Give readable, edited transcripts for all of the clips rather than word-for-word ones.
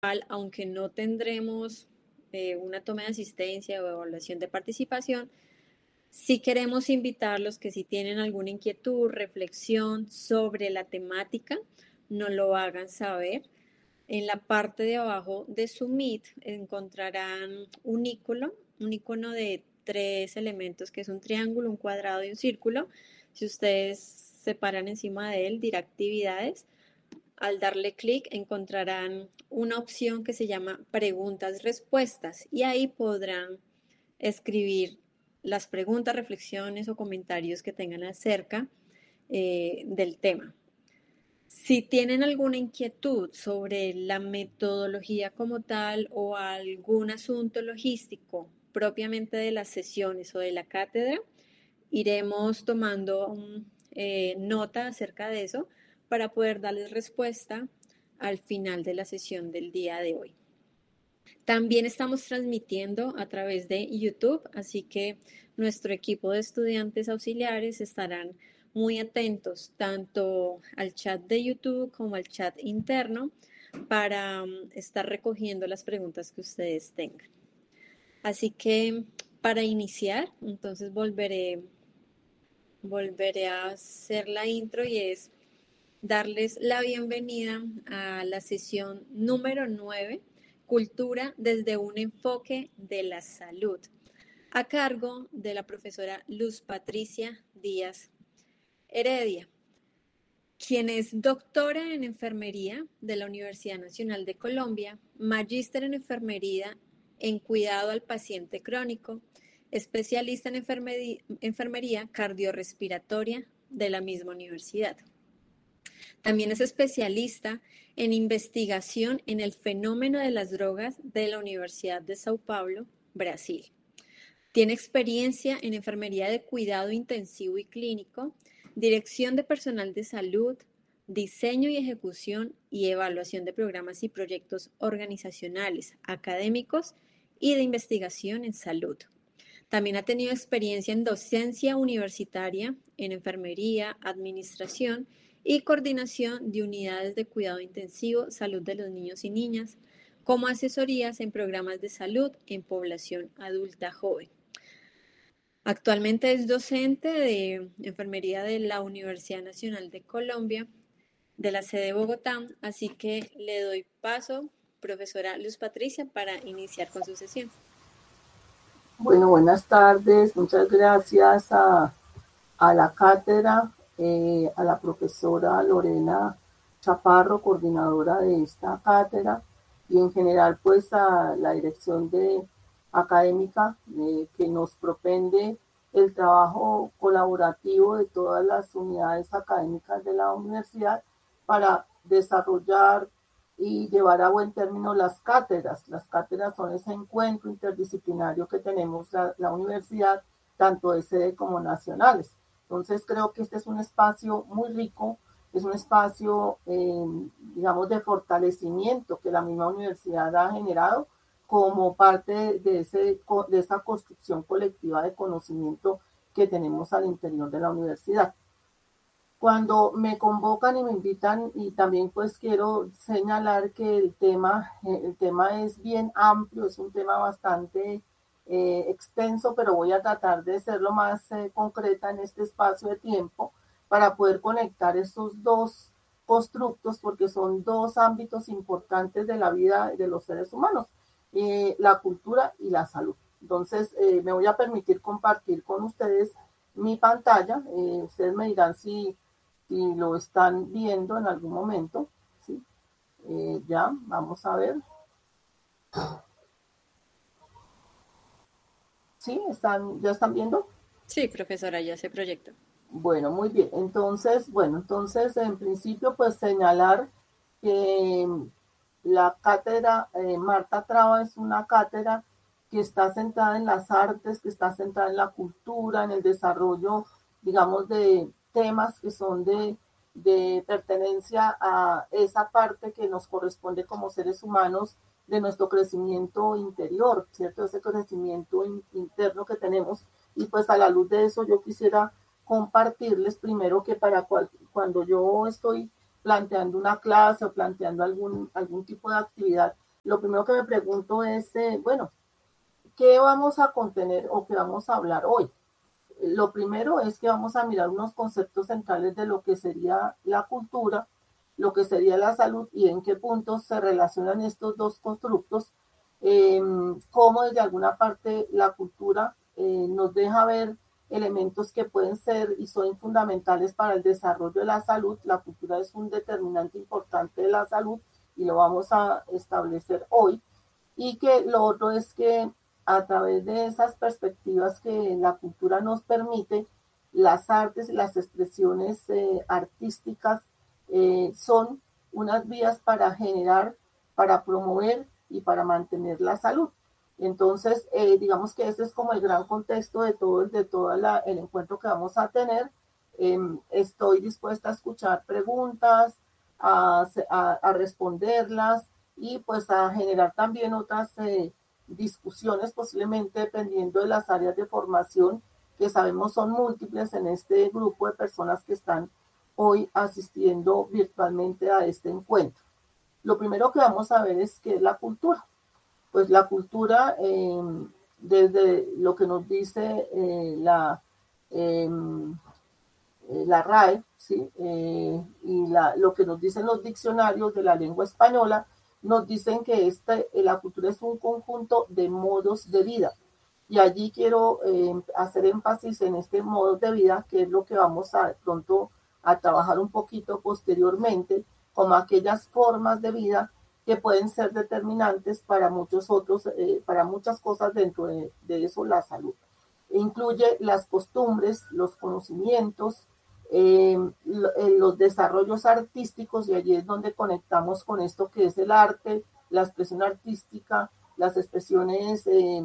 aunque no tendremos una toma de asistencia o evaluación de participación, sí queremos invitarlos que si tienen alguna inquietud, reflexión sobre la temática, nos lo hagan saber. En la parte de abajo de su Meet encontrarán un icono de 3 elementos, que es un triángulo, un cuadrado y un círculo. Si ustedes se paran encima de él, dirá actividades. Al darle clic encontrarán una opción que se llama preguntas-respuestas y ahí podrán escribir las preguntas, reflexiones o comentarios que tengan acerca del tema. Si tienen alguna inquietud sobre la metodología como tal o algún asunto logístico propiamente de las sesiones o de la cátedra, iremos tomando nota acerca de eso para poder darles respuesta al final de la sesión del día de hoy. También estamos transmitiendo a través de YouTube, así que nuestro equipo de estudiantes auxiliares estarán muy atentos tanto al chat de YouTube como al chat interno para estar recogiendo las preguntas que ustedes tengan. Así que para iniciar, entonces volveré a hacer la intro y es darles la bienvenida a la sesión número 9, Cultura desde un enfoque de la salud, a cargo de la profesora Luz Patricia Díaz Heredia, quien es doctora en enfermería de la Universidad Nacional de Colombia, magíster en enfermería en cuidado al paciente crónico, especialista en enfermería cardiorrespiratoria de la misma universidad. También es especialista en investigación en el fenómeno de las drogas de la Universidad de Sao Paulo, Brasil. Tiene experiencia en enfermería de cuidado intensivo y clínico, dirección de personal de salud, diseño y ejecución y evaluación de programas y proyectos organizacionales, académicos y de investigación en salud. También ha tenido experiencia en docencia universitaria, en enfermería, administración y coordinación de unidades de cuidado intensivo, salud de los niños y niñas, como asesorías en programas de salud en población adulta joven. Actualmente es docente de enfermería de la Universidad Nacional de Colombia, de la sede de Bogotá, así que le doy paso, profesora Luz Patricia, para iniciar con su sesión. Bueno, buenas tardes, muchas gracias a la cátedra, a la profesora Lorena Chaparro, coordinadora de esta cátedra, y en general pues a la dirección académica que nos propende el trabajo colaborativo de todas las unidades académicas de la universidad para desarrollar y llevar a buen término las cátedras. Las cátedras son ese encuentro interdisciplinario que tenemos la universidad, tanto de sede como nacionales. Entonces creo que este es un espacio muy rico, es un espacio, digamos, de fortalecimiento que la misma universidad ha generado como parte de esa construcción colectiva de conocimiento que tenemos al interior de la universidad. Cuando me convocan y me invitan, y también pues quiero señalar que el tema es bien amplio, es un tema bastante extenso, pero voy a tratar de ser lo más concreta en este espacio de tiempo para poder conectar estos dos constructos, porque son dos ámbitos importantes de la vida de los seres humanos, la cultura y la salud. Entonces me voy a permitir compartir con ustedes mi pantalla. Ustedes me dirán si lo están viendo en algún momento, ¿sí? Ya, vamos a ver. ¿Sí? ¿Ya están viendo? Sí, profesora, ya se proyecta. Bueno, muy bien. Entonces, en principio, pues señalar que la cátedra Marta Traba es una cátedra que está centrada en las artes, que está centrada en la cultura, en el desarrollo, digamos, de temas que son de pertenencia a esa parte que nos corresponde como seres humanos de nuestro crecimiento interior, ¿cierto? Ese crecimiento interno que tenemos. Y pues a la luz de eso yo quisiera compartirles primero que cuando yo estoy planteando una clase o planteando algún tipo de actividad, lo primero que me pregunto es, bueno, ¿qué vamos a contener o qué vamos a hablar hoy? Lo primero es que vamos a mirar unos conceptos centrales de lo que sería la cultura, lo que sería la salud y en qué puntos se relacionan estos dos constructos, cómo desde alguna parte la cultura nos deja ver elementos que pueden ser y son fundamentales para el desarrollo de la salud. La cultura es un determinante importante de la salud y lo vamos a establecer hoy. Y que lo otro es que a través de esas perspectivas que la cultura nos permite, las artes y las expresiones artísticas son unas vías para generar, para promover y para mantener la salud. Entonces, digamos que ese es como el gran contexto de todo el encuentro que vamos a tener. Estoy dispuesta a escuchar preguntas, a responderlas y pues a generar también otras discusiones posiblemente dependiendo de las áreas de formación que sabemos son múltiples en este grupo de personas que están hoy asistiendo virtualmente a este encuentro. Lo primero que vamos a ver es qué es la cultura. Pues la cultura, desde lo que nos dice la RAE, ¿sí? Y lo que nos dicen los diccionarios de la lengua española, nos dicen que la cultura es un conjunto de modos de vida. Y allí quiero hacer énfasis en este modo de vida, que es lo que vamos a pronto a trabajar un poquito posteriormente, como aquellas formas de vida que pueden ser determinantes para muchos otros, para muchas cosas dentro de eso la salud. Incluye las costumbres, los conocimientos, los desarrollos artísticos, y allí es donde conectamos con esto que es el arte, la expresión artística, las expresiones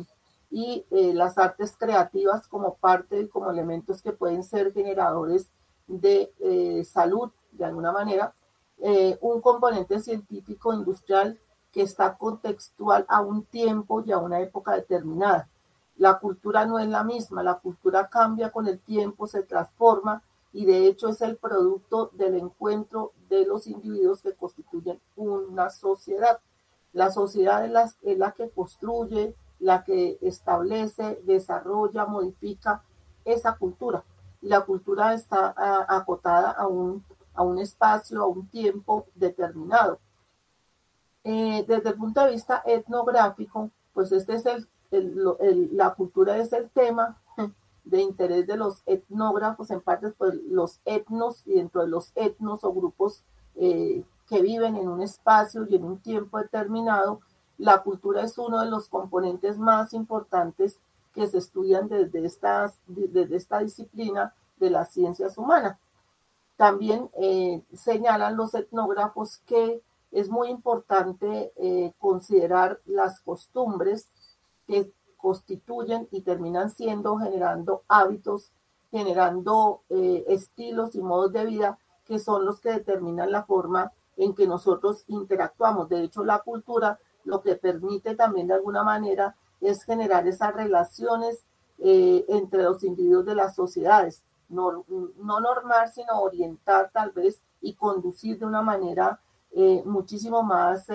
las artes creativas como parte, como elementos que pueden ser generadores de salud de alguna manera, un componente científico industrial que está contextual a un tiempo y a una época determinada. La cultura no es la misma, la cultura cambia con el tiempo, se transforma y de hecho es el producto del encuentro de los individuos que constituyen una sociedad. La sociedad es la que construye, la que establece, desarrolla, modifica esa cultura. Y la cultura está acotada a un espacio, a un tiempo determinado. Desde el punto de vista etnográfico, pues este es la cultura es el tema de interés de los etnógrafos, en parte pues los etnos, y dentro de los etnos o grupos que viven en un espacio y en un tiempo determinado, la cultura es uno de los componentes más importantes que se estudian desde esta disciplina de las ciencias humanas. También señalan los etnógrafos que es muy importante considerar las costumbres que constituyen y terminan generando hábitos, generando estilos y modos de vida que son los que determinan la forma en que nosotros interactuamos. De hecho, la cultura lo que permite también de alguna manera es generar esas relaciones entre los individuos de las sociedades. No normar, sino orientar tal vez y conducir de una manera muchísimo más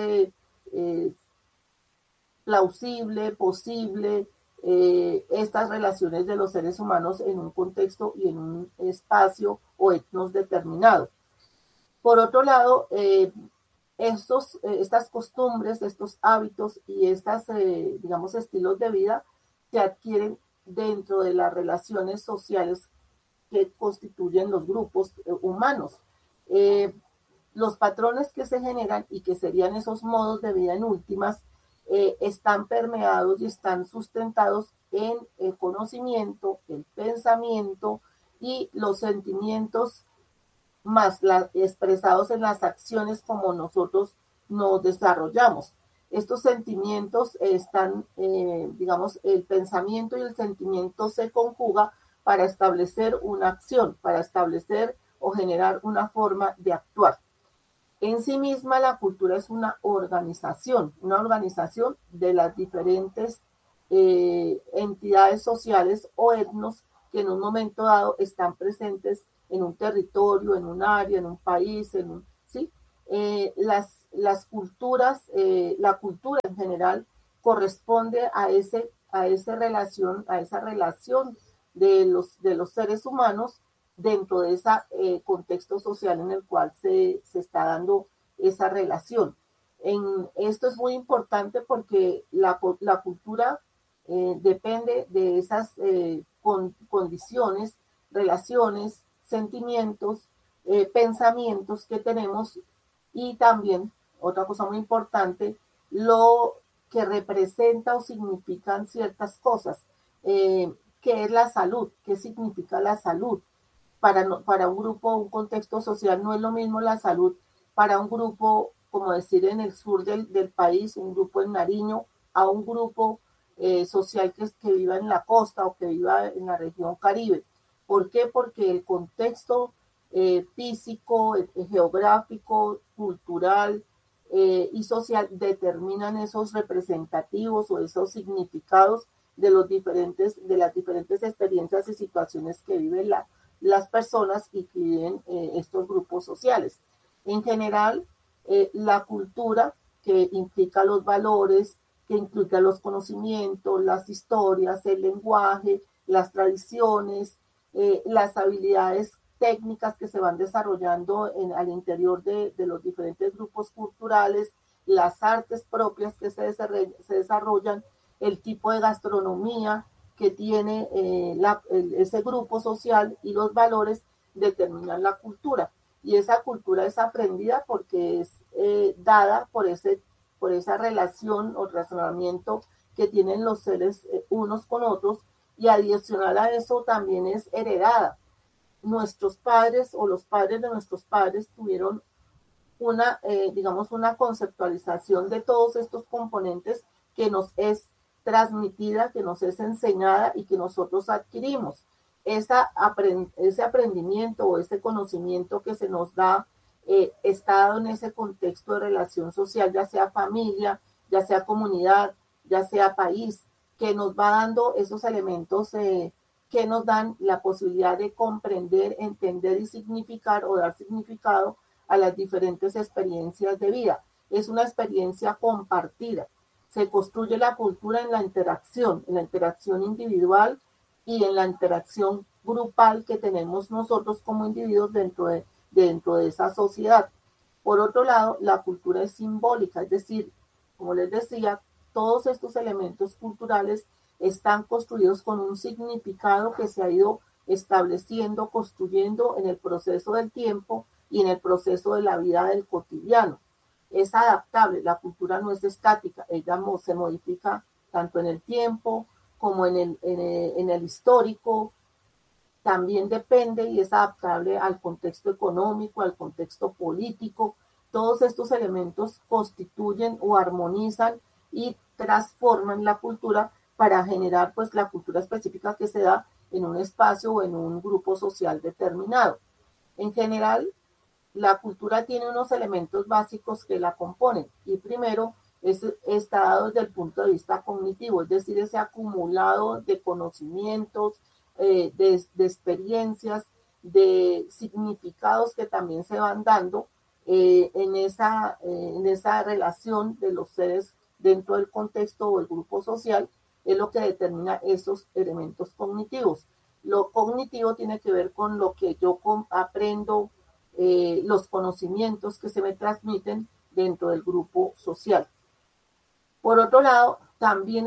plausible, posible, estas relaciones de los seres humanos en un contexto y en un espacio o etnos determinado. Por otro lado, estas costumbres, estos hábitos y estas, digamos, estilos de vida se adquieren dentro de las relaciones sociales que constituyen los grupos humanos. Los patrones que se generan y que serían esos modos de vida en últimas, están permeados y están sustentados en el conocimiento, el pensamiento y los sentimientos más expresados en las acciones como nosotros nos desarrollamos. Estos sentimientos están, digamos, el pensamiento y el sentimiento se conjuga para establecer una acción, para establecer o generar una forma de actuar. En sí misma la cultura es una organización de las diferentes entidades sociales o etnos que en un momento dado están presentes en un territorio, en un área, en un país, ¿sí? Las culturas, la cultura en general corresponde a esa relación de los seres humanos dentro de ese contexto social en el cual se está dando esa relación. Esto es muy importante porque la cultura depende de esas condiciones, relaciones, sentimientos, pensamientos que tenemos, y también, otra cosa muy importante, lo que representa o significan ciertas cosas. ¿Qué es la salud? ¿Qué significa la salud? Para un grupo, un contexto social, no es lo mismo la salud para un grupo, como decir, en el sur del país, un grupo en Nariño, a un grupo social que viva en la costa o que viva en la región Caribe. ¿Por qué? Porque el contexto físico, geográfico, cultural y social determinan esos representativos o esos significados de las diferentes experiencias y situaciones que viven las personas y que viven estos grupos sociales. En general, la cultura, que implica los valores, que implica los conocimientos, las historias, el lenguaje, las tradiciones, las habilidades técnicas que se van desarrollando al interior de los diferentes grupos culturales, las artes propias que se desarrollan, el tipo de gastronomía que tiene ese grupo social y los valores determinan la cultura. Y esa cultura es aprendida porque es dada por esa relación o razonamiento que tienen los seres unos con otros, y adicional a eso también es heredada. Nuestros padres o los padres de nuestros padres tuvieron digamos, una conceptualización de todos estos componentes que nos es transmitida, que nos es enseñada y que nosotros adquirimos. Ese aprendimiento o ese conocimiento que se nos da está dado en ese contexto de relación social, ya sea familia, ya sea comunidad, ya sea país, que nos va dando esos elementos que nos dan la posibilidad de comprender, entender y significar o dar significado a las diferentes experiencias de vida. Es una experiencia compartida. Se construye la cultura en la interacción individual y en la interacción grupal que tenemos nosotros como individuos dentro de esa sociedad. Por otro lado, la cultura es simbólica, es decir, como les decía, todos estos elementos culturales están construidos con un significado que se ha ido estableciendo, construyendo en el proceso del tiempo y en el proceso de la vida del cotidiano. Es adaptable, la cultura no es estática, ella se modifica tanto en el tiempo como en el histórico. También depende y es adaptable al contexto económico, al contexto político. Todos estos elementos constituyen o armonizan y transforman la cultura para generar pues la cultura específica que se da en un espacio o en un grupo social determinado. En general, la cultura tiene unos elementos básicos que la componen, y primero está dado desde el punto de vista cognitivo, es decir, ese acumulado de conocimientos, de experiencias, de significados que también se van dando en esa relación de los seres dentro del contexto o el grupo social, es lo que determina esos elementos cognitivos. Lo cognitivo tiene que ver con lo que yo aprendo, los conocimientos que se me transmiten dentro del grupo social. Por otro lado, también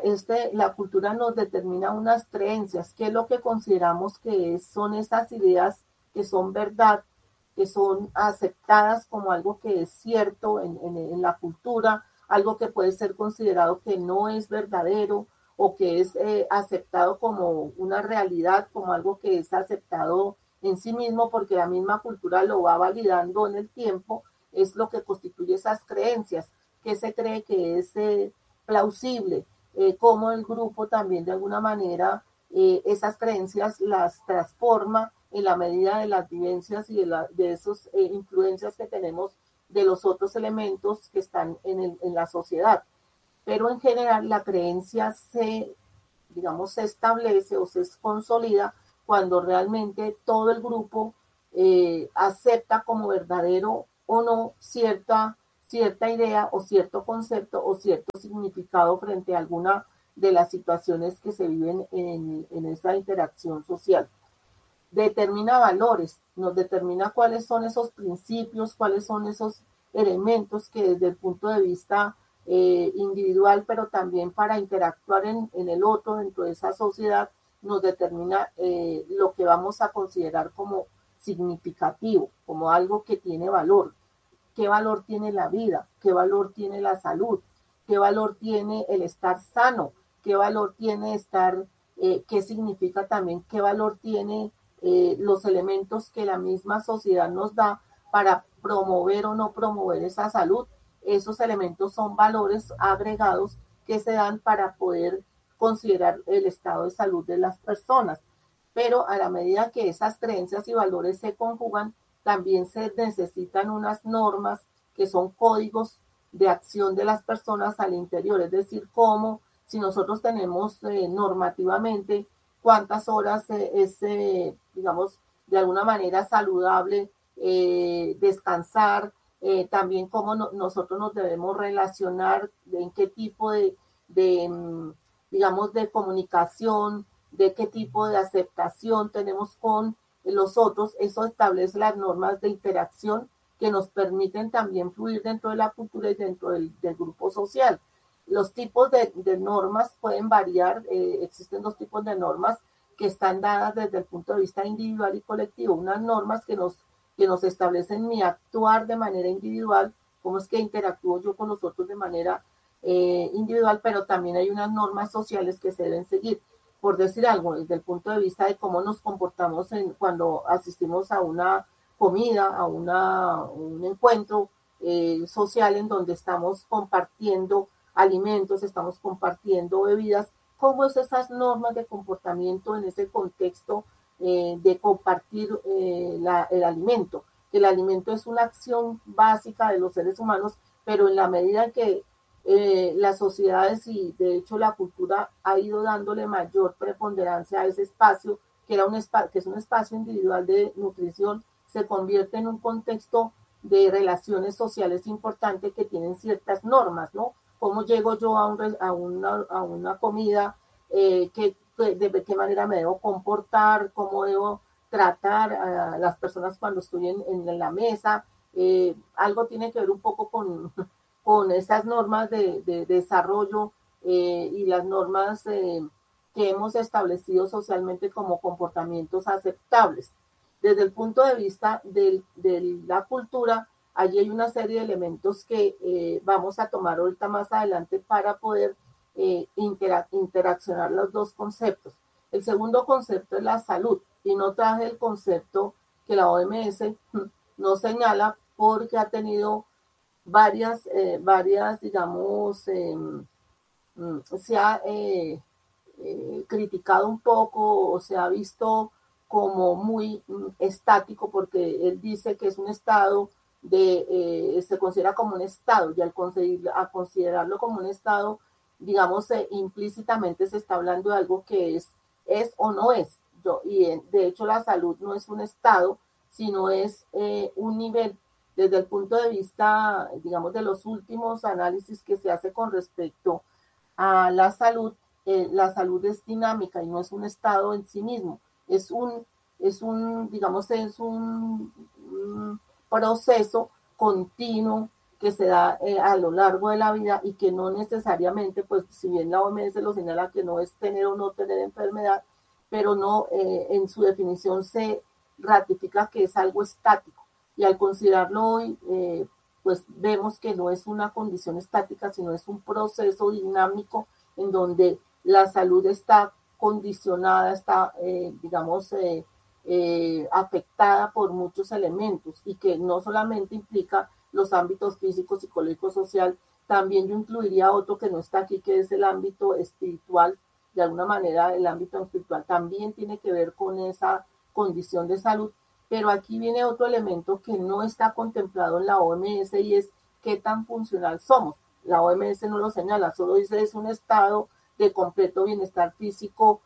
la cultura nos determina unas creencias, que es lo que consideramos que son esas ideas que son verdad, que son aceptadas como algo que es cierto en la cultura, algo que puede ser considerado que no es verdadero o que es aceptado como una realidad, como algo que es aceptado en sí mismo porque la misma cultura lo va validando en el tiempo, es lo que constituye esas creencias, que se cree que es plausible, como el grupo también de alguna manera esas creencias las transforma en la medida de las vivencias y de esas influencias que tenemos de los otros elementos que están en la sociedad. Pero en general la creencia se establece o se consolida cuando realmente todo el grupo acepta como verdadero o no cierta idea o cierto concepto o cierto significado frente a alguna de las situaciones que se viven en esa interacción social. Determina valores, nos determina cuáles son esos principios, cuáles son esos elementos que desde el punto de vista individual, pero también para interactuar en el otro, dentro de esa sociedad, nos determina lo que vamos a considerar como significativo, como algo que tiene valor. ¿Qué valor tiene la vida? ¿Qué valor tiene la salud? ¿Qué valor tiene el estar sano? ¿Qué valor tiene estar, qué significa también, qué valor tiene los elementos que la misma sociedad nos da para promover o no promover esa salud? Esos elementos son valores agregados que se dan para poder considerar el estado de salud de las personas. Pero a la medida que esas creencias y valores se conjugan, también se necesitan unas normas que son códigos de acción de las personas al interior, es decir, cómo, si nosotros tenemos normativamente cuántas horas es, digamos, de alguna manera saludable descansar, también cómo nosotros nos debemos relacionar, en qué tipo digamos, de comunicación, de qué tipo de aceptación tenemos con los otros. Eso establece las normas de interacción que nos permiten también fluir dentro de la cultura y dentro del grupo social. Los tipos de normas pueden variar, existen dos tipos de normas que están dadas desde el punto de vista individual y colectivo. Unas normas que nos establecen mi actuar de manera individual, cómo es que interactúo yo con los otros de manera individual, pero también hay unas normas sociales que se deben seguir. Por decir algo, desde el punto de vista de cómo nos comportamos cuando asistimos a una comida, a un encuentro social en donde estamos compartiendo alimentos, estamos compartiendo bebidas, cómo es esas normas de comportamiento en ese contexto de compartir el alimento. El alimento es una acción básica de los seres humanos, pero en la medida que las sociedades y de hecho la cultura ha ido dándole mayor preponderancia a ese espacio, que es un espacio individual de nutrición, se convierte en un contexto de relaciones sociales importantes que tienen ciertas normas, ¿no? ¿Cómo llego yo a una comida? ¿De qué manera me debo comportar? ¿Cómo debo tratar a las personas cuando estoy en la mesa? Algo tiene que ver un poco con esas normas de desarrollo y las normas que hemos establecido socialmente como comportamientos aceptables. Desde el punto de vista de la cultura, allí hay una serie de elementos que vamos a tomar ahorita más adelante para poder interaccionar los dos conceptos. El segundo concepto es la salud, y no traje el concepto que la OMS nos señala porque ha tenido varias digamos, se ha criticado un poco o se ha visto como muy estático, porque él dice que es un estado se considera como un estado, y al considerarlo como un estado, digamos, implícitamente se está hablando de algo que es o no es. De hecho, la salud no es un estado, sino es un nivel. Desde el punto de vista, digamos, de los últimos análisis que se hace con respecto a la salud es dinámica y no es un estado en sí mismo, digamos, es un proceso continuo que se da a lo largo de la vida y que no necesariamente, pues si bien la OMS lo señala que no es tener o no tener enfermedad, pero no en su definición se ratifica que es algo estático. Y al considerarlo hoy, pues vemos que no es una condición estática, sino es un proceso dinámico en donde la salud está condicionada, está, digamos, afectada por muchos elementos, y que no solamente implica los ámbitos físico, psicológico, social, también yo incluiría otro que no está aquí, que es el ámbito espiritual. De alguna manera, el ámbito espiritual también tiene que ver con esa condición de salud. Pero aquí viene otro elemento que no está contemplado en la OMS, y es qué tan funcional somos. La OMS no lo señala, solo dice es un estado de completo bienestar físico,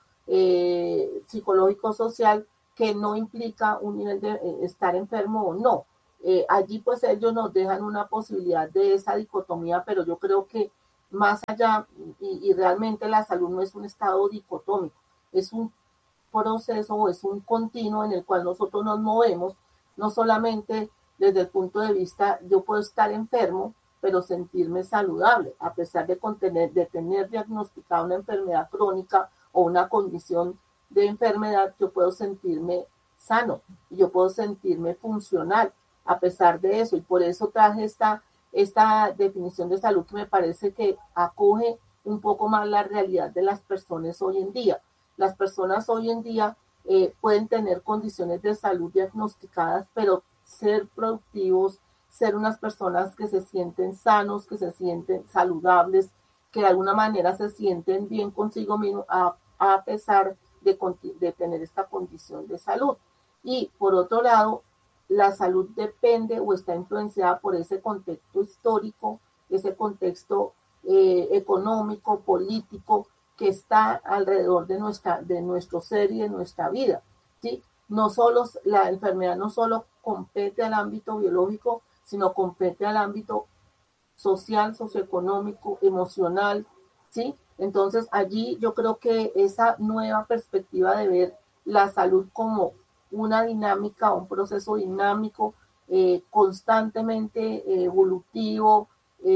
psicológico, social, que no implica un nivel de estar enfermo o no. Allí pues ellos nos dejan una posibilidad de esa dicotomía, pero yo creo que más allá, y realmente la salud no es un estado dicotómico, es un proceso o es un continuo en el cual nosotros nos movemos, no solamente desde el punto de vista, yo puedo estar enfermo, pero sentirme saludable, a pesar de tener diagnosticada una enfermedad crónica o una condición de enfermedad, yo puedo sentirme sano, yo puedo sentirme funcional a pesar de eso, y por eso traje esta definición de salud que me parece que acoge un poco más la realidad de las personas hoy en día. Las personas hoy en día pueden tener condiciones de salud diagnosticadas, pero ser productivos, ser unas personas que se sienten sanos, que se sienten saludables, que de alguna manera se sienten bien consigo mismo a pesar de tener esta condición de salud. Y por otro lado, la salud depende o está influenciada por ese contexto histórico, ese contexto económico, político, que está alrededor de nuestro ser y de nuestra vida, ¿sí? No solo, la enfermedad no solo compete al ámbito biológico, sino compete al ámbito social, socioeconómico, emocional, ¿sí? Entonces allí yo creo que esa nueva perspectiva de ver la salud como una dinámica, un proceso dinámico, constantemente evolutivo,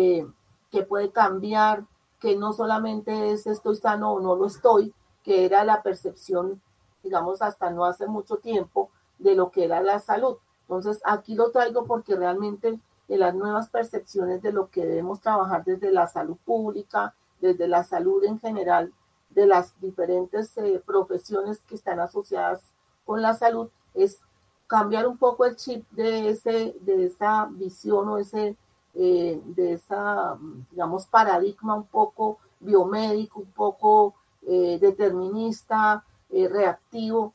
que puede cambiar, que no solamente es estoy sano o no lo estoy, que era la percepción, digamos, hasta no hace mucho tiempo de lo que era la salud. Entonces, aquí lo traigo porque realmente de las nuevas percepciones de lo que debemos trabajar desde la salud pública, desde la salud en general, de las diferentes profesiones que están asociadas con la salud, es cambiar un poco el chip de esa visión o de esa, digamos, paradigma un poco biomédico, un poco determinista, reactivo,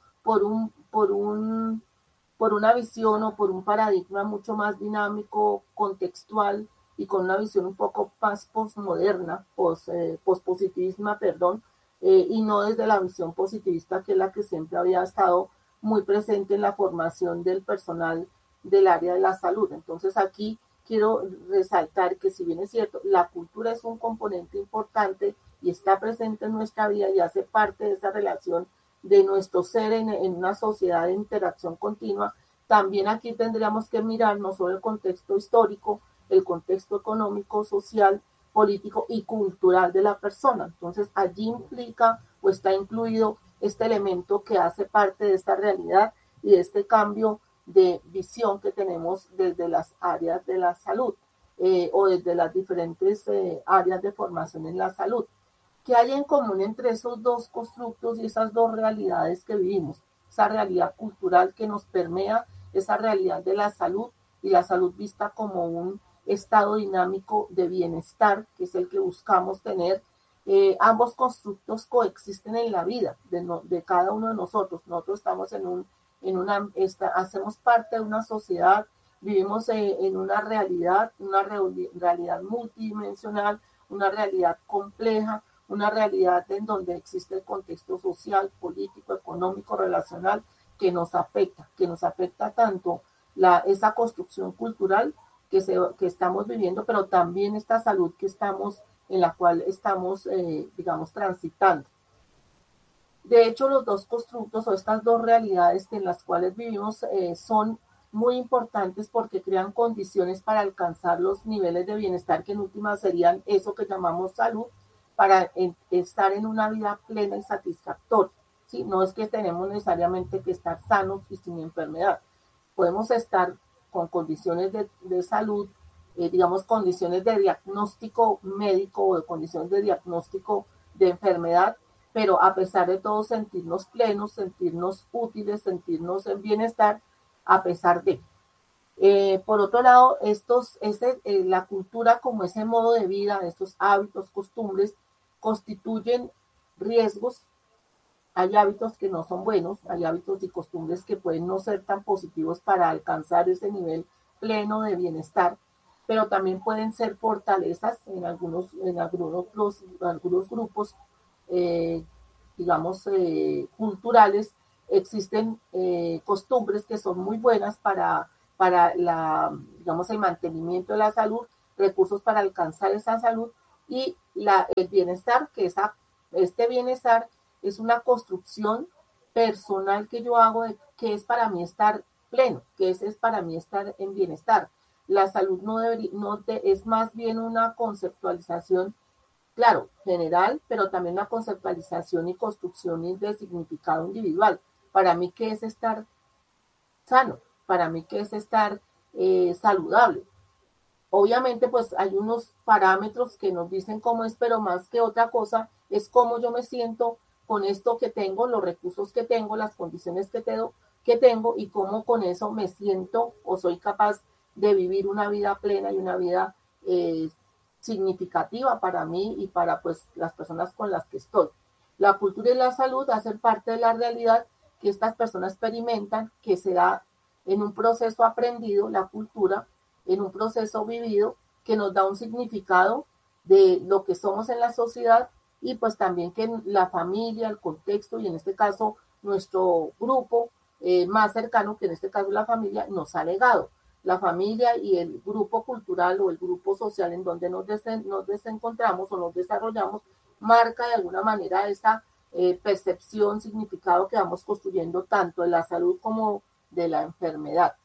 por una visión o por un paradigma mucho más dinámico, contextual y con una visión un poco más postmoderna, pospositivismo, perdón, y no desde la visión positivista que es la que siempre había estado muy presente en la formación del personal del área de la salud. Entonces aquí quiero resaltar que si bien es cierto, la cultura es un componente importante y está presente en nuestra vida y hace parte de esa relación de nuestro ser en una sociedad de interacción continua, también aquí tendríamos que mirar no solo el contexto histórico, el contexto económico, social, político y cultural de la persona. Entonces allí implica o está incluido este elemento que hace parte de esta realidad y de este cambio de visión que tenemos desde las áreas de la salud o desde las diferentes áreas de formación en la salud. ¿Qué hay en común entre esos dos constructos y esas dos realidades que vivimos? Esa realidad cultural que nos permea, esa realidad de la salud y la salud vista como un estado dinámico de bienestar, que es el que buscamos tener. Ambos constructos coexisten en la vida de cada uno de nosotros. Nosotros estamos hacemos parte de una sociedad, vivimos en una realidad multidimensional, una realidad compleja, una realidad en donde existe el contexto social, político, económico, relacional que nos afecta tanto esa construcción cultural que estamos viviendo, pero también esta salud en la cual estamos, digamos, transitando. De hecho, los dos constructos o estas dos realidades en las cuales vivimos son muy importantes porque crean condiciones para alcanzar los niveles de bienestar que en última serían eso que llamamos salud, para estar en una vida plena y satisfactoria. ¿Sí? No es que tenemos necesariamente que estar sanos y sin enfermedad. Podemos estar con condiciones de salud, digamos, condiciones de diagnóstico médico o de condiciones de diagnóstico de enfermedad, pero a pesar de todo sentirnos plenos, sentirnos útiles, sentirnos en bienestar, a pesar de. Por otro lado, la cultura como ese modo de vida, estos hábitos, costumbres, constituyen riesgos. Hay hábitos que no son buenos, hay hábitos y costumbres que pueden no ser tan positivos para alcanzar ese nivel pleno de bienestar, pero también pueden ser fortalezas en algunos grupos, eh, digamos, culturales. Existen costumbres que son muy buenas para para digamos, el mantenimiento de la salud, recursos para alcanzar esa salud y el bienestar, que este bienestar es una construcción personal que yo hago de qué es para mí estar pleno, qué es para mí estar en bienestar. La salud es más bien una conceptualización, claro, general, pero también una conceptualización y construcción de significado individual. Para mí, ¿qué es estar sano? Para mí, ¿qué es estar saludable? Obviamente, pues hay unos parámetros que nos dicen cómo es, pero más que otra cosa es cómo yo me siento con esto que tengo, los recursos que tengo, las condiciones que tengo y cómo con eso me siento o soy capaz de vivir una vida plena y una vida significativa para mí y para pues las personas con las que estoy. La cultura y la salud hacen parte de la realidad que estas personas experimentan, que se da en un proceso aprendido, la cultura, en un proceso vivido que nos da un significado de lo que somos en la sociedad y pues también que la familia, el contexto y en este caso nuestro grupo más cercano, que en este caso la familia, nos ha legado. La familia y el grupo cultural o el grupo social en donde nos desencontramos o nos desarrollamos marca de alguna manera esa percepción, significado que vamos construyendo tanto de la salud como de la enfermedad.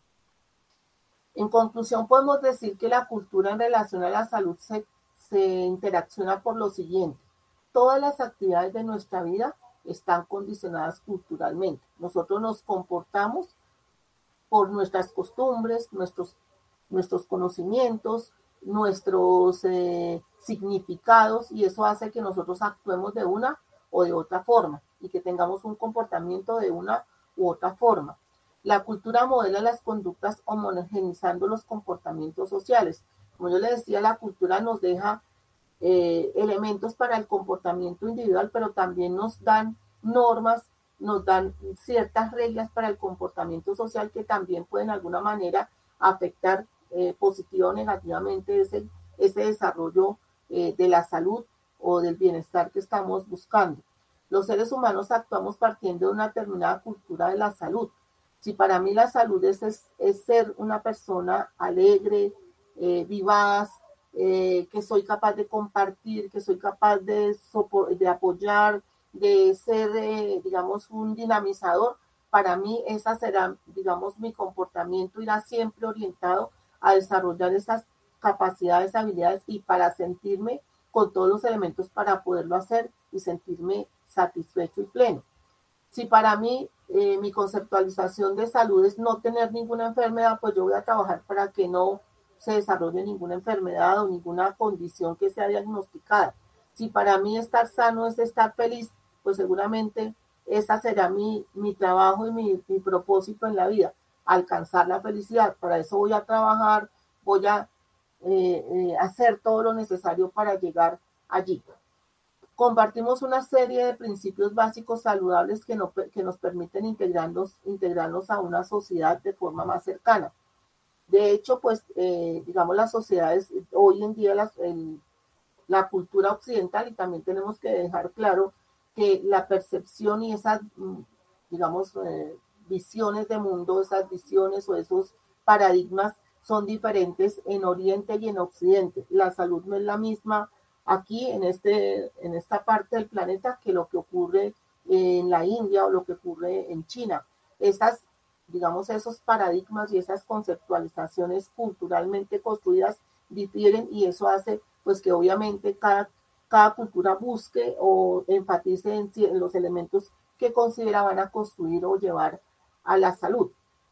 En conclusión, podemos decir que la cultura en relación a la salud se interacciona por lo siguiente. Todas las actividades de nuestra vida están condicionadas culturalmente. Nosotros nos comportamos por nuestras costumbres, nuestros conocimientos, nuestros significados, y eso hace que nosotros actuemos de una o de otra forma y que tengamos un comportamiento de una u otra forma. La cultura modela las conductas homogeneizando los comportamientos sociales. Como yo le decía, la cultura nos deja elementos para el comportamiento individual, pero también nos dan normas, nos dan ciertas reglas para el comportamiento social que también pueden de alguna manera afectar positiva o negativamente ese desarrollo de la salud o del bienestar que estamos buscando. Los seres humanos actuamos partiendo de una determinada cultura de la salud. Si para mí la salud es ser una persona alegre, vivaz, que soy capaz de compartir, que soy capaz de apoyar, de ser, digamos, un dinamizador, para mí esa será, digamos, mi comportamiento irá siempre orientado a desarrollar esas capacidades, habilidades y para sentirme con todos los elementos para poderlo hacer y sentirme satisfecho y pleno. Si para mí mi conceptualización de salud es no tener ninguna enfermedad, pues yo voy a trabajar para que no se desarrolle ninguna enfermedad o ninguna condición que sea diagnosticada. Si para mí estar sano es estar feliz, pues seguramente ese será mi trabajo y mi propósito en la vida, alcanzar la felicidad. Para eso voy a trabajar, voy a hacer todo lo necesario para llegar allí. Compartimos una serie de principios básicos saludables que nos permiten integrarnos a una sociedad de forma más cercana. De hecho, pues, digamos, las sociedades, hoy en día la cultura occidental, y también tenemos que dejar claro que la percepción y esas, digamos, visiones de mundo, esas visiones o esos paradigmas son diferentes en Oriente y en Occidente. La salud no es la misma aquí en esta parte del planeta que lo que ocurre en la India o lo que ocurre en China. Digamos, esos paradigmas y esas conceptualizaciones culturalmente construidas difieren y eso hace pues que obviamente cada cultura busque o enfatice en los elementos que considera van a construir o llevar a la salud.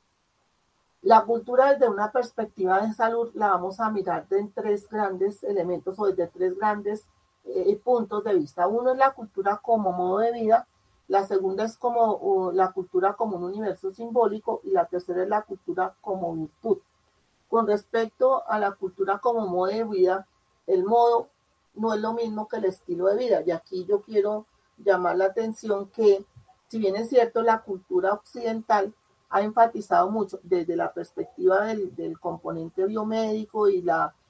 La cultura desde una perspectiva de salud la vamos a mirar en tres grandes elementos o desde tres grandes puntos de vista. Uno es la cultura como modo de vida, la segunda es como la cultura como un universo simbólico y la tercera es la cultura como virtud. Con respecto a la cultura como modo de vida, el modo no es lo mismo que el estilo de vida. Y aquí yo quiero llamar la atención que, si bien es cierto, la cultura occidental ha enfatizado mucho desde la perspectiva del componente biomédico y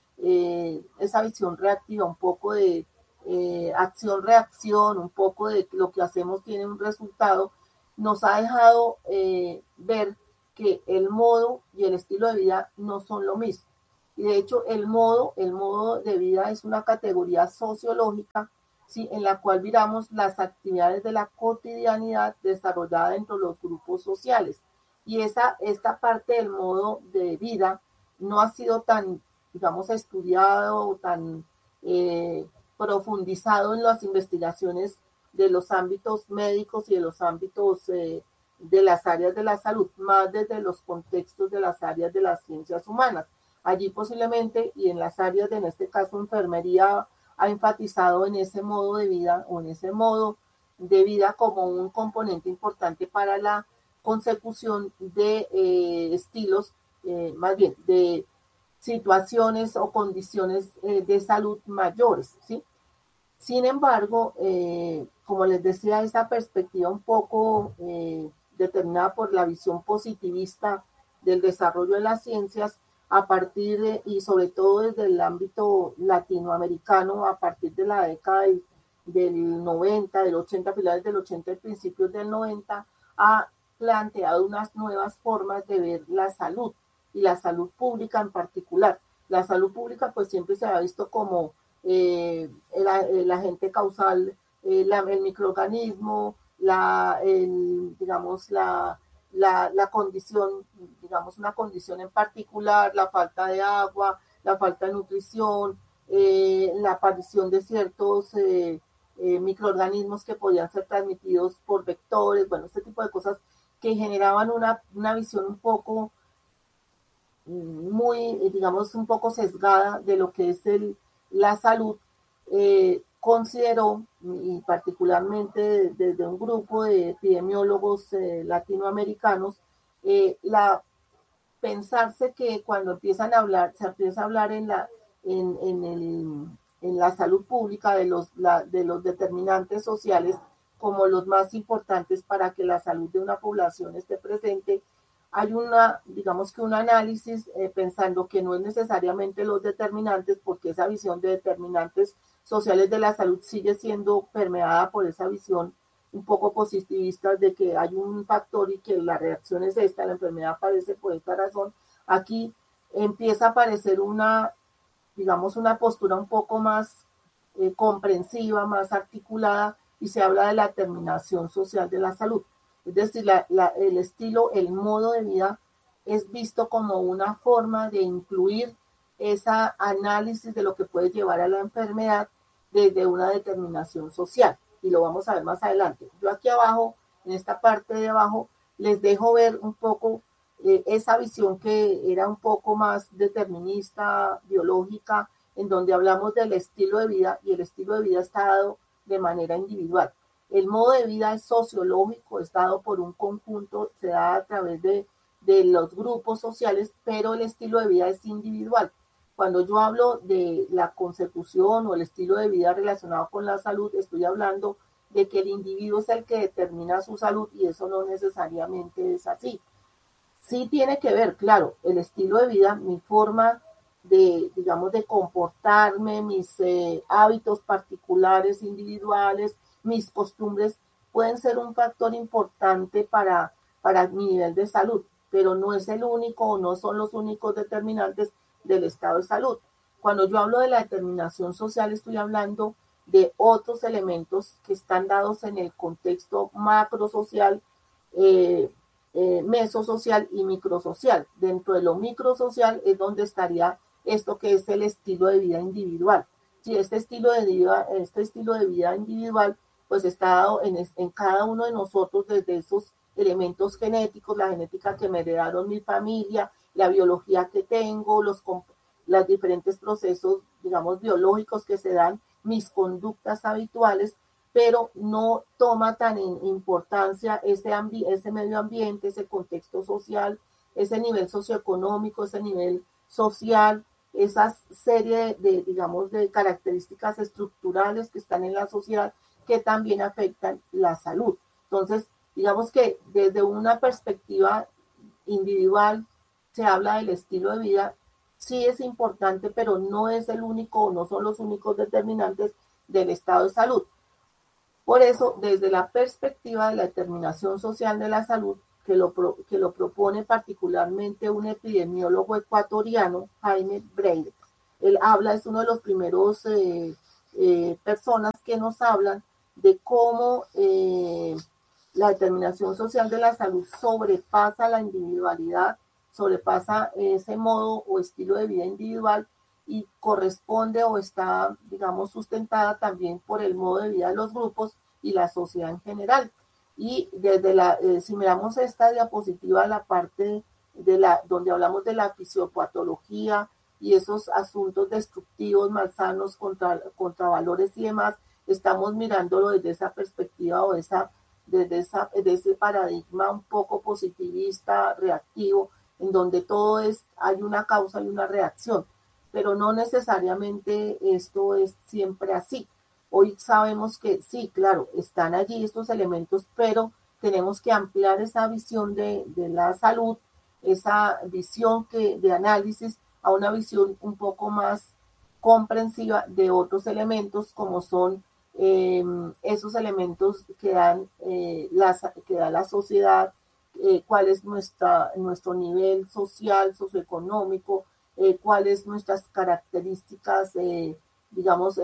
esa visión reactiva, un poco de acción-reacción, un poco de lo que hacemos tiene un resultado, nos ha dejado ver que el modo y el estilo de vida no son lo mismo. Y de hecho el modo de vida es una categoría sociológica, ¿sí? En la cual miramos las actividades de la cotidianidad desarrollada dentro de los grupos sociales. Y esta parte del modo de vida no ha sido tan, digamos, estudiado o tan profundizado en las investigaciones de los ámbitos médicos y de los ámbitos de las áreas de la salud, más desde los contextos de las áreas de las ciencias humanas. Allí posiblemente, y en las áreas de, en este caso, enfermería, ha enfatizado en ese modo de vida o en ese modo de vida como un componente importante para la consecución de estilos, más bien, de situaciones o condiciones de salud mayores, ¿sí? Sin embargo, como les decía, esta perspectiva un poco determinada por la visión positivista del desarrollo de las ciencias, a partir de, y sobre todo desde el ámbito latinoamericano, a partir de la década del 90, del 80, finales del 80 y principios del 90, ha planteado unas nuevas formas de ver la salud y la salud pública en particular. La salud pública pues siempre se ha visto como el agente causal, el microorganismo, digamos, la condición, digamos, una condición en particular, la falta de agua, la falta de nutrición, la aparición de ciertos microorganismos que podían ser transmitidos por vectores, bueno, este tipo de cosas que generaban una visión un poco muy, digamos, un poco sesgada de lo que es la salud. Consideró, y particularmente desde un grupo de epidemiólogos latinoamericanos, pensarse que cuando empiezan a hablar, se empieza a hablar en la salud pública de los determinantes sociales como los más importantes para que la salud de una población esté presente. Hay digamos que un análisis pensando que no es necesariamente los determinantes, porque esa visión de determinantes sociales de la salud sigue siendo permeada por esa visión un poco positivista de que hay un factor y que la reacción es esta, la enfermedad aparece por esta razón. Aquí empieza a aparecer digamos, una postura un poco más comprensiva, más articulada, y se habla de la determinación social de la salud. Es decir, el estilo, el modo de vida es visto como una forma de incluir ese análisis de lo que puede llevar a la enfermedad desde una determinación social. Y lo vamos a ver más adelante. Yo aquí abajo, en esta parte de abajo, les dejo ver un poco esa visión que era un poco más determinista, biológica, en donde hablamos del estilo de vida, y el estilo de vida está dado de manera individual. El modo de vida es sociológico, es dado por un conjunto, se da a través de los grupos sociales, pero el estilo de vida es individual. Cuando yo hablo de la consecución o el estilo de vida relacionado con la salud, estoy hablando de que el individuo es el que determina su salud, y eso no necesariamente es así. Sí tiene que ver, claro, el estilo de vida, mi forma de, digamos, de comportarme, mis hábitos particulares, individuales, mis costumbres, pueden ser un factor importante para mi nivel de salud, pero no es el único o no son los únicos determinantes del estado de salud. Cuando yo hablo de la determinación social, estoy hablando de otros elementos que están dados en el contexto macrosocial, mesosocial y microsocial. Dentro de lo microsocial es donde estaría esto que es el estilo de vida individual. Si este estilo de vida individual pues está dado en cada uno de nosotros, desde esos elementos genéticos, la genética que me heredaron mi familia, la biología que tengo, los diferentes procesos, digamos, biológicos que se dan, mis conductas habituales, pero no toma tan en importancia ese medio ambiente, ese contexto social, ese nivel socioeconómico, ese nivel social, esa serie digamos, de características estructurales que están en la sociedad que también afectan la salud. Entonces, digamos que desde una perspectiva individual se habla del estilo de vida, sí es importante, pero no es el único, no son los únicos determinantes del estado de salud. Por eso, desde la perspectiva de la determinación social de la salud, que lo propone particularmente un epidemiólogo ecuatoriano, Jaime Breyer. Él habla, es uno de los primeros personas que nos hablan de cómo la determinación social de la salud sobrepasa la individualidad, sobrepasa ese modo o estilo de vida individual y corresponde o está, digamos, sustentada también por el modo de vida de los grupos y la sociedad en general. Y desde si miramos esta diapositiva, la parte donde hablamos de la fisiopatología y esos asuntos destructivos, malsanos contra valores y demás, estamos mirándolo desde esa perspectiva o desde ese paradigma un poco positivista, reactivo, en donde hay una causa y una reacción, pero no necesariamente esto es siempre así. Hoy sabemos que sí, claro, están allí estos elementos, pero tenemos que ampliar esa visión de la salud, esa visión de análisis a una visión un poco más comprensiva de otros elementos como son esos elementos que da la sociedad, cuál es nuestro nivel social, socioeconómico, cuáles nuestras características, digamos,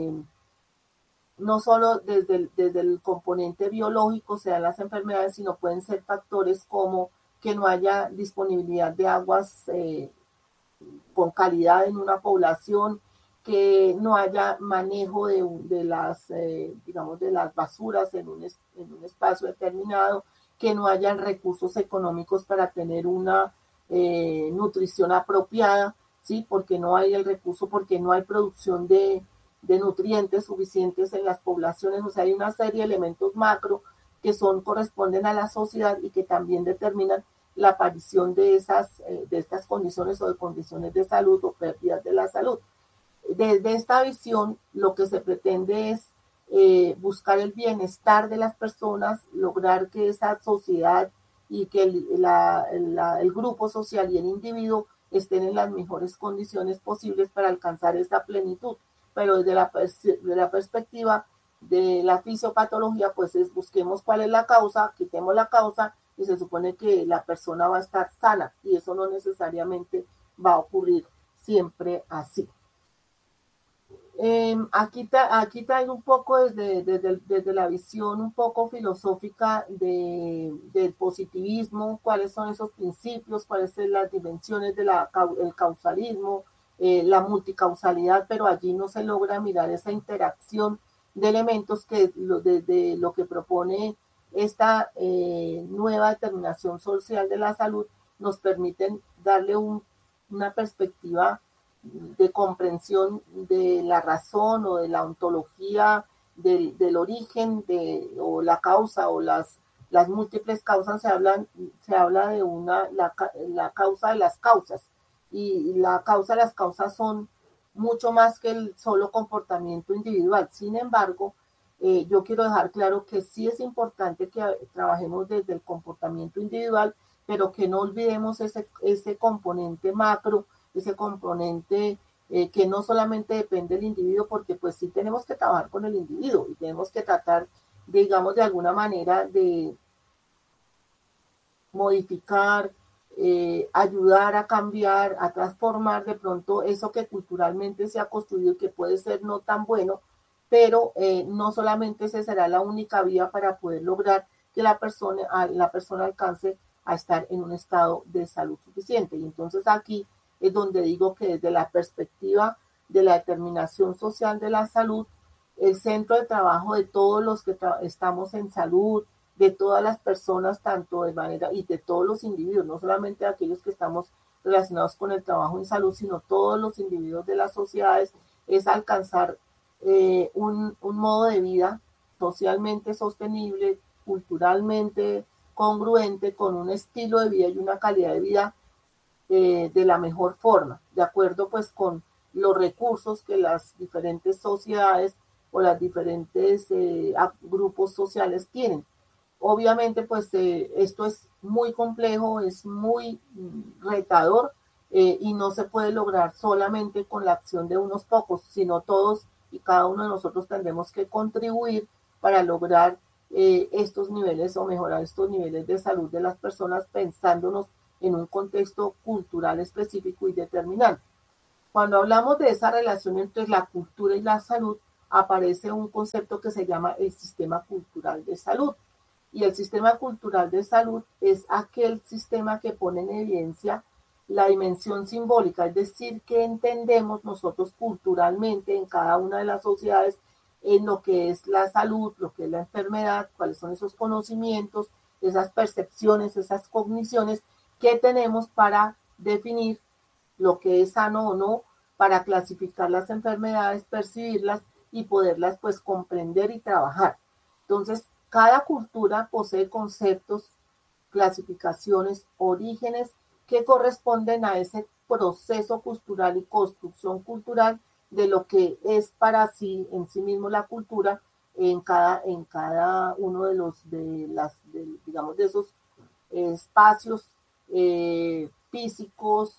no solo desde el componente biológico se dan las enfermedades, sino pueden ser factores como que no haya disponibilidad de aguas con calidad en una población, que no haya manejo de las, digamos, de las basuras en un espacio determinado, que no haya recursos económicos para tener una nutrición apropiada, ¿sí? Porque no hay el recurso, porque no hay producción de nutrientes suficientes en las poblaciones. O sea, hay una serie de elementos macro que corresponden a la sociedad y que también determinan la aparición de estas condiciones o de condiciones de salud o pérdidas de la salud. Desde esta visión, lo que se pretende es buscar el bienestar de las personas, lograr que esa sociedad y que el grupo social y el individuo estén en las mejores condiciones posibles para alcanzar esa plenitud. Pero desde la perspectiva de la fisiopatología, pues busquemos cuál es la causa, quitemos la causa y se supone que la persona va a estar sana, y eso no necesariamente va a ocurrir siempre así. Aquí traigo un poco desde la visión un poco filosófica del positivismo, cuáles son esos principios, cuáles son las dimensiones del causalismo, la multicausalidad, pero allí no se logra mirar esa interacción de elementos que desde lo que propone esta nueva determinación social de la salud nos permiten darle una perspectiva de comprensión de la razón o de la ontología del origen o la causa o las múltiples causas. Se habla de la causa de las causas, y la causa de las causas son mucho más que el solo comportamiento individual. Sin embargo, yo quiero dejar claro que sí es importante que trabajemos desde el comportamiento individual, pero que no olvidemos ese componente macro, ese componente que no solamente depende del individuo, porque pues sí tenemos que trabajar con el individuo y tenemos que tratar, digamos, de alguna manera de modificar, ayudar a cambiar, a transformar de pronto eso que culturalmente se ha construido y que puede ser no tan bueno, pero no solamente esa será la única vía para poder lograr que la persona alcance a estar en un estado de salud suficiente. Y entonces aquí es donde digo que desde la perspectiva de la determinación social de la salud, el centro de trabajo de todos los que estamos en salud, de todas las personas, tanto de manera, y de todos los individuos, no solamente aquellos que estamos relacionados con el trabajo en salud, sino todos los individuos de las sociedades, es alcanzar un modo de vida socialmente sostenible, culturalmente congruente, con un estilo de vida y una calidad de vida de la mejor forma, de acuerdo pues con los recursos que las diferentes sociedades o las diferentes grupos sociales tienen. Obviamente pues esto es muy complejo, es muy retador, y no se puede lograr solamente con la acción de unos pocos, sino todos y cada uno de nosotros tendremos que contribuir para lograr estos niveles o mejorar estos niveles de salud de las personas pensándonos en un contexto cultural específico y determinante. Cuando hablamos de esa relación entre la cultura y la salud, aparece un concepto que se llama el sistema cultural de salud. Y el sistema cultural de salud es aquel sistema que pone en evidencia la dimensión simbólica, es decir, que entendemos nosotros culturalmente en cada una de las sociedades en lo que es la salud, lo que es la enfermedad, cuáles son esos conocimientos, esas percepciones, esas cogniciones que tenemos para definir lo que es sano o no, para clasificar las enfermedades, percibirlas y poderlas pues comprender y trabajar. Entonces, cada cultura posee conceptos, clasificaciones, orígenes que corresponden a ese proceso cultural y construcción cultural de lo que es para sí, en sí mismo la cultura, en cada uno digamos, de esos espacios físicos,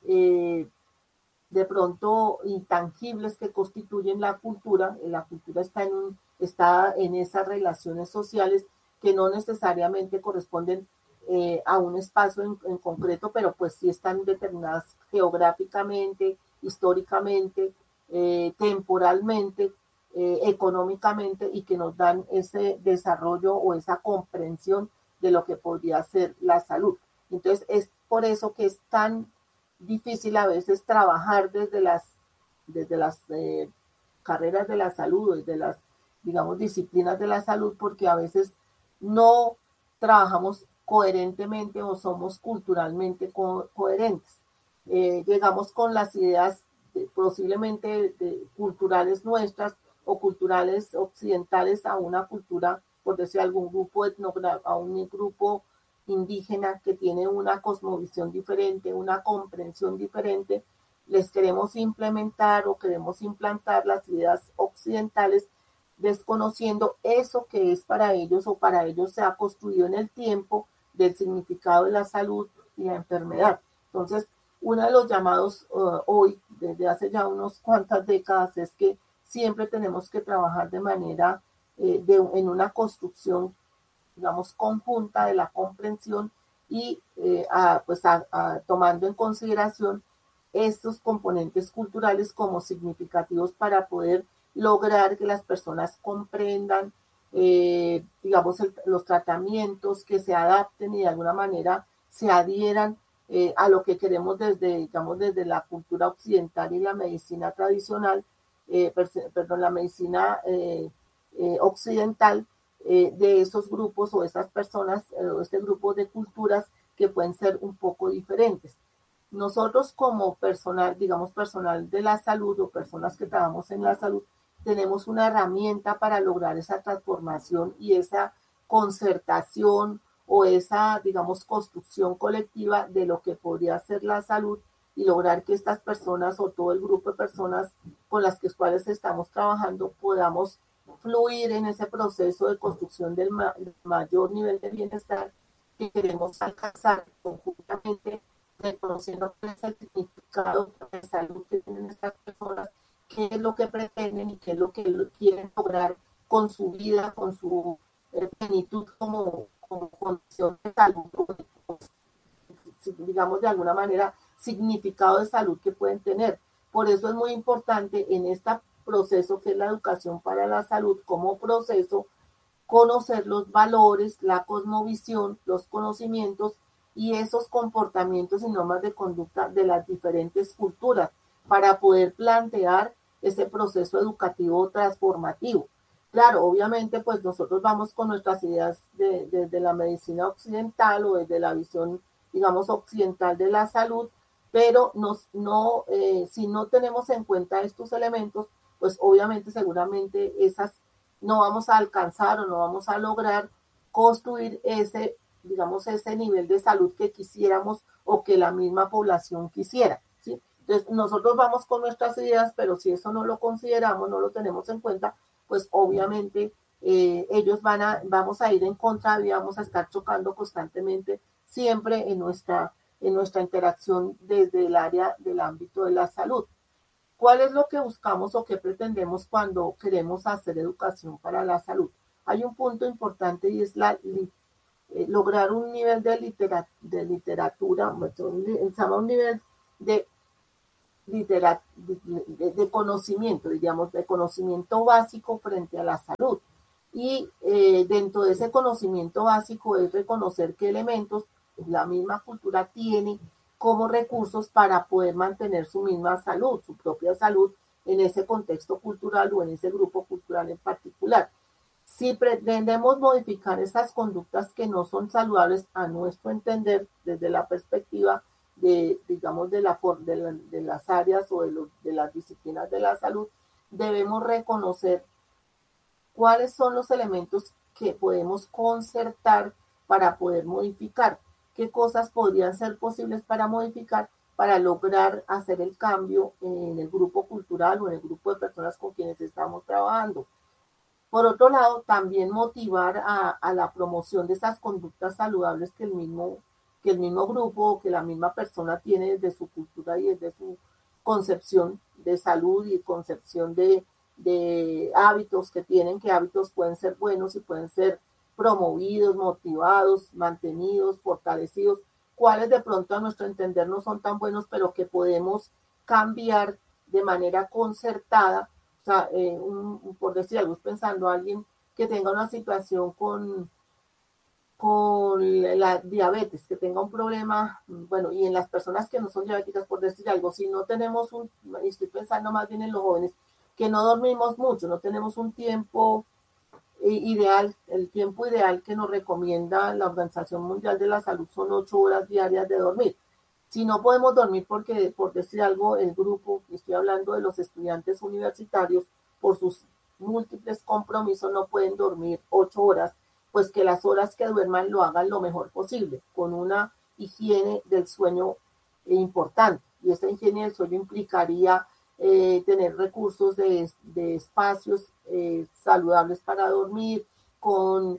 de pronto intangibles que constituyen la cultura. La cultura está en esas relaciones sociales que no necesariamente corresponden a un espacio en concreto, pero pues sí están determinadas geográficamente, históricamente, temporalmente, económicamente, y que nos dan ese desarrollo o esa comprensión de lo que podría ser la salud. Entonces es por eso que es tan difícil a veces trabajar desde las carreras de la salud, desde las, digamos, disciplinas de la salud, porque a veces no trabajamos coherentemente o somos culturalmente coherentes. Llegamos con las ideas posiblemente culturales nuestras o culturales occidentales a una cultura, por decir algún grupo etnográfico, a un grupo indígena que tiene una cosmovisión diferente, una comprensión diferente, les queremos implementar o queremos implantar las ideas occidentales, desconociendo eso que es para ellos o para ellos se ha construido en el tiempo del significado de la salud y la enfermedad. Entonces, uno de los llamados hoy, desde hace ya unas cuantas décadas, es que siempre tenemos que trabajar de manera, en una construcción, digamos, conjunta de la comprensión y tomando en consideración estos componentes culturales como significativos para poder lograr que las personas comprendan, digamos, los tratamientos, que se adapten y de alguna manera se adhieran a lo que queremos digamos, desde la cultura occidental y la medicina tradicional, la medicina occidental, de esos grupos o esas personas o este grupo de culturas que pueden ser un poco diferentes. Nosotros como personal, digamos personal de la salud o personas que trabajamos en la salud, tenemos una herramienta para lograr esa transformación y esa concertación o esa, digamos, construcción colectiva de lo que podría ser la salud y lograr que estas personas o todo el grupo de personas con las cuales estamos trabajando podamos fluir en ese proceso de construcción del mayor nivel de bienestar que queremos alcanzar conjuntamente, reconociendo cuál es el significado de salud que tienen estas personas, qué es lo que pretenden y qué es lo que quieren lograr con su vida, con su plenitud como condición de salud, digamos de alguna manera, significado de salud que pueden tener. Por eso es muy importante en este proceso que es la educación para la salud como proceso, conocer los valores, la cosmovisión, los conocimientos y esos comportamientos y normas de conducta de las diferentes culturas para poder plantear ese proceso educativo transformativo. Claro, obviamente, pues nosotros vamos con nuestras ideas desde la medicina occidental o desde la visión, digamos, occidental de la salud, pero si no tenemos en cuenta estos elementos, pues obviamente seguramente no vamos a alcanzar o no vamos a lograr construir digamos, ese nivel de salud que quisiéramos o que la misma población quisiera, ¿sí? Entonces, nosotros vamos con nuestras ideas, pero si eso no lo consideramos, no lo tenemos en cuenta, pues obviamente vamos a ir en contra y vamos a estar chocando constantemente siempre en nuestra interacción desde el área del ámbito de la salud. ¿Cuál es lo que buscamos o qué pretendemos cuando queremos hacer educación para la salud? hay un punto importante y es lograr un nivel de literatura, se llama un nivel de, de conocimiento, digamos, de conocimiento básico frente a la salud. Y dentro de ese conocimiento básico es reconocer qué elementos la misma cultura tiene como recursos para poder mantener su misma salud, su propia salud en ese contexto cultural o en ese grupo cultural en particular. Si pretendemos modificar esas conductas que no son saludables a nuestro entender desde la perspectiva de, digamos, de las áreas o de las disciplinas de la salud, debemos reconocer cuáles son los elementos que podemos concertar para poder modificar, qué cosas podrían ser posibles para modificar para lograr hacer el cambio en el grupo cultural o en el grupo de personas con quienes estamos trabajando. Por otro lado, también motivar a la promoción de esas conductas saludables que el mismo grupo, que la misma persona tiene desde su cultura y desde su concepción de salud y concepción de hábitos que tienen, que hábitos pueden ser buenos y pueden ser promovidos, motivados, mantenidos, fortalecidos, cuáles de pronto a nuestro entender no son tan buenos, pero que podemos cambiar de manera concertada. O sea, por decir algo, pensando a alguien que tenga una situación con la diabetes, que tenga un problema, bueno, y en las personas que no son diabéticas, por decir algo, si no tenemos estoy pensando más bien en los jóvenes, que no dormimos mucho, no tenemos un tiempo ideal, el tiempo ideal que nos recomienda la Organización Mundial de la Salud son 8 horas diarias de dormir. Si no podemos dormir porque, por decir algo, el grupo, estoy hablando de los estudiantes universitarios, por sus múltiples compromisos no pueden dormir 8 horas, pues que las horas que duerman lo hagan lo mejor posible, con una higiene del sueño importante. Y esa higiene del sueño implicaría tener recursos de espacios saludables para dormir, con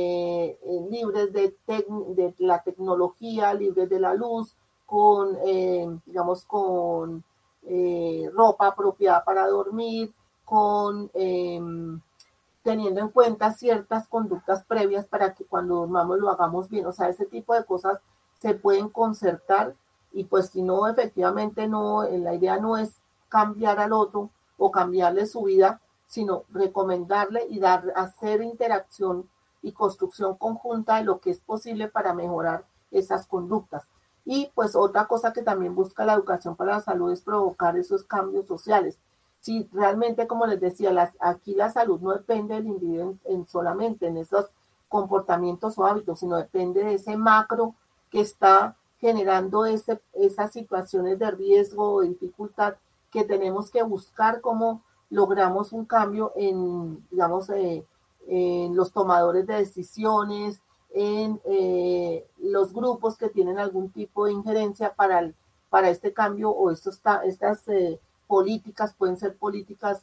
libres de la tecnología, libres de la luz, con, digamos, con ropa apropiada para dormir, con teniendo en cuenta ciertas conductas previas para que cuando dormamos lo hagamos bien. O sea, ese tipo de cosas se pueden concertar y pues si no, efectivamente no, la idea no es cambiar al otro o cambiarle su vida, sino recomendarle y hacer interacción y construcción conjunta de lo que es posible para mejorar esas conductas. Y pues otra cosa que también busca la educación para la salud es provocar esos cambios sociales. Si realmente, como les decía, aquí la salud no depende del individuo solamente en esos comportamientos o hábitos, sino depende de ese macro que está generando esas situaciones de riesgo o de dificultad que tenemos que buscar cómo logramos un cambio en, digamos, en los tomadores de decisiones, en los grupos que tienen algún tipo de injerencia para este cambio o estas políticas, pueden ser políticas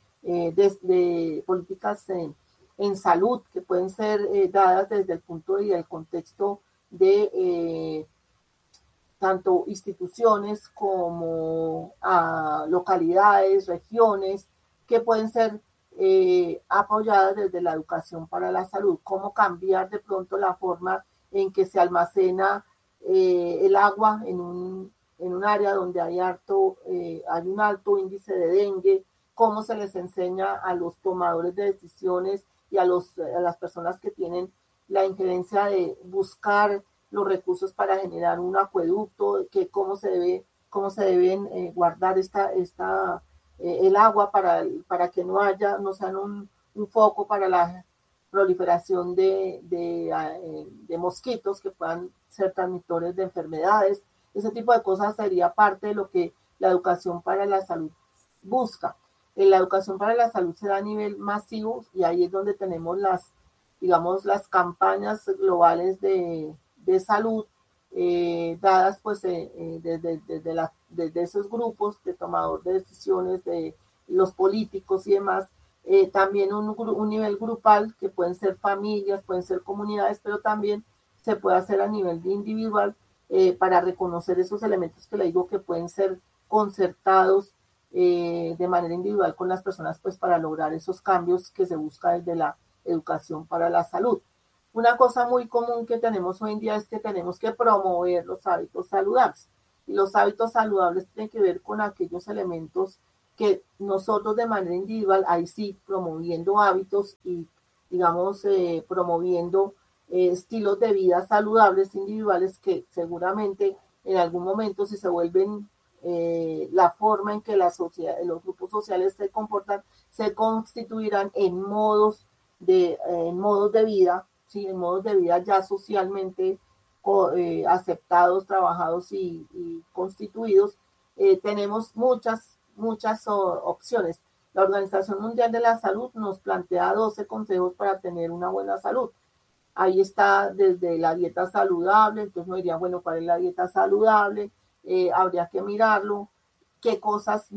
políticas en salud, que pueden ser dadas desde el punto y el contexto de tanto instituciones como localidades, regiones, que pueden ser apoyadas desde la educación para la salud, cómo cambiar de pronto la forma en que se almacena el agua en un área donde hay un alto índice de dengue, cómo se les enseña a los tomadores de decisiones y a las personas que tienen la injerencia de buscar los recursos para generar un acueducto, cómo se deben guardar el agua para que no sean un foco para la proliferación de mosquitos que puedan ser transmisores de enfermedades. Ese tipo de cosas sería parte de lo que la educación para la salud busca. La educación para la salud se da a nivel masivo y ahí es donde tenemos las campañas globales de salud dadas pues desde esos grupos de tomador de decisiones, de los políticos y demás. También un nivel grupal que pueden ser familias, pueden ser comunidades, pero también se puede hacer a nivel individual para reconocer esos elementos que le digo que pueden ser concertados de manera individual con las personas pues para lograr esos cambios que se busca desde la educación para la salud. Una cosa muy común que tenemos hoy en día es que tenemos que promover los hábitos saludables. Y los hábitos saludables tienen que ver con aquellos elementos que nosotros de manera individual, ahí sí, promoviendo hábitos y, digamos, promoviendo estilos de vida saludables individuales que seguramente en algún momento, si se vuelven la forma en que la sociedad, los grupos sociales se comportan, se constituirán en modos de vida, ¿sí? En modos de vida ya socialmente aceptados, trabajados y constituidos. Tenemos muchas opciones. La Organización Mundial de la Salud nos plantea 12 consejos para tener una buena salud. Ahí está desde la dieta saludable, entonces me diría, bueno, ¿cuál es la dieta saludable? Habría que mirarlo, qué cosas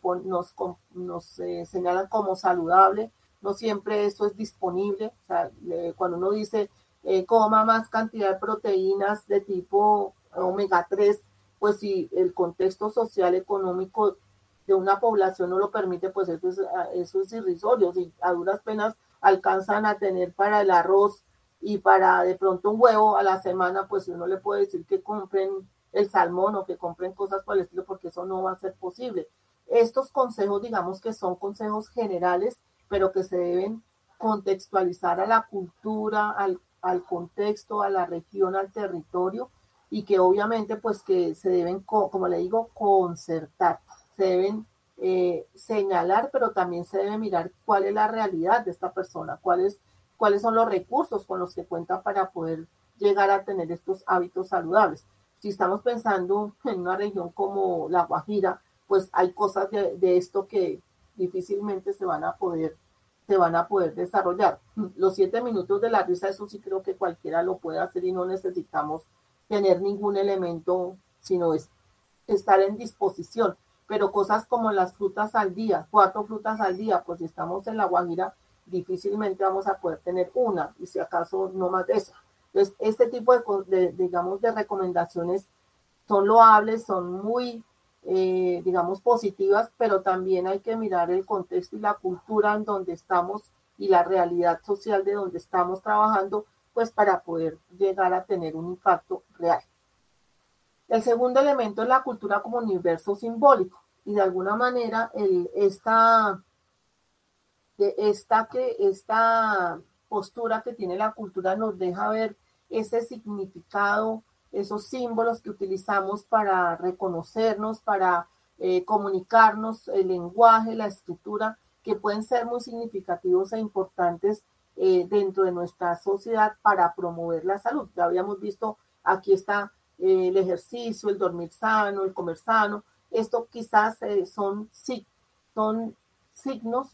nos señalan como saludable. No siempre eso es disponible. O sea, cuando uno dice coma más cantidad de proteínas de tipo omega 3, pues si el contexto social económico de una población no lo permite, pues eso es irrisorio. Si a duras penas alcanzan a tener para el arroz y para de pronto un huevo a la semana, pues uno le puede decir que compren el salmón o que compren cosas por el estilo, porque eso no va a ser posible. Estos consejos, digamos que son consejos generales, pero que se deben contextualizar a la cultura, al contexto, a la región, al territorio, y que obviamente pues que se deben, como le digo, concertar, se deben señalar, pero también se debe mirar cuál es la realidad de esta persona, cuáles son los recursos con los que cuenta para poder llegar a tener estos hábitos saludables. Si estamos pensando en una región como La Guajira, pues hay cosas de esto que difícilmente se van a poder desarrollar. Los 7 minutos de la risa, eso sí creo que cualquiera lo puede hacer y no necesitamos tener ningún elemento, sino es estar en disposición. Pero cosas como las frutas al día, 4 frutas al día, pues si estamos en La Guajira, difícilmente vamos a poder tener una, y si acaso no más de eso. Entonces, este tipo digamos, de recomendaciones son loables, son muy, digamos, positivas, pero también hay que mirar el contexto y la cultura en donde estamos y la realidad social de donde estamos trabajando, pues para poder llegar a tener un impacto real. El segundo elemento es la cultura como universo simbólico, y de alguna manera esta postura que tiene la cultura nos deja ver ese significado, esos símbolos que utilizamos para reconocernos, para comunicarnos, el lenguaje, la escritura, que pueden ser muy significativos e importantes dentro de nuestra sociedad para promover la salud. Ya habíamos visto, aquí está el ejercicio, el dormir sano, el comer sano. Esto quizás son signos,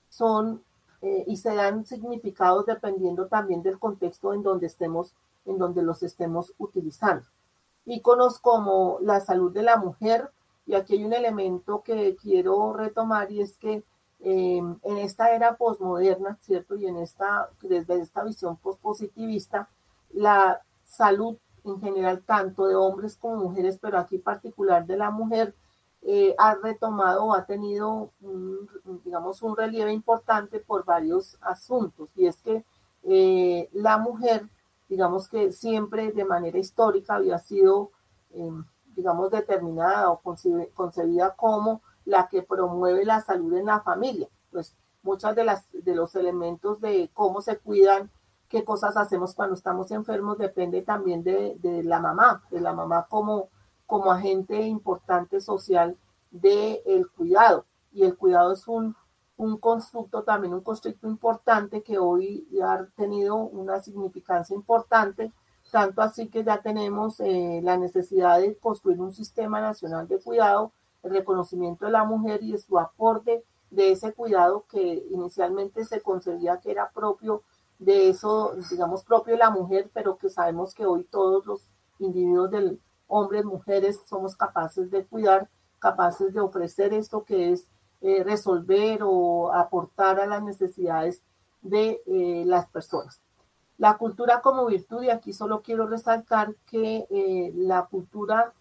y se dan significados dependiendo también del contexto en donde los estemos utilizando. Íconos como la salud de la mujer, y aquí hay un elemento que quiero retomar, y es que en esta era posmoderna, ¿cierto? Y desde esta visión pospositivista, la salud en general, tanto de hombres como mujeres, pero aquí en particular de la mujer, ha retomado o ha tenido, digamos, un relieve importante por varios asuntos. Y es que la mujer, digamos que siempre de manera histórica había sido, digamos, determinada o concebida como la que promueve la salud en la familia. Pues muchas de los elementos de cómo se cuidan, qué cosas hacemos cuando estamos enfermos, depende también de la mamá como agente importante social del cuidado. Y el cuidado es un constructo, también un constructo importante que hoy ha tenido una significancia importante, tanto así que ya tenemos la necesidad de construir un sistema nacional de cuidado, el reconocimiento de la mujer y de su aporte de ese cuidado que inicialmente se concebía que era propio de eso, digamos, propio de la mujer, pero que sabemos que hoy todos los individuos hombres, mujeres, somos capaces de cuidar, capaces de ofrecer esto que es resolver o aportar a las necesidades de las personas. La cultura como virtud, y aquí solo quiero resaltar que la cultura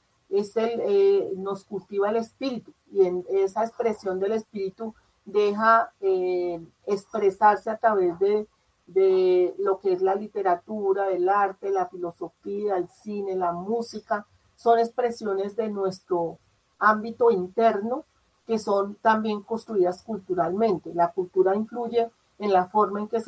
nos cultiva el espíritu, y en esa expresión del espíritu deja expresarse a través de de lo que es la literatura, el arte, la filosofía, el cine, la música, son expresiones de nuestro ámbito interno que son también construidas culturalmente. La cultura influye en la forma en que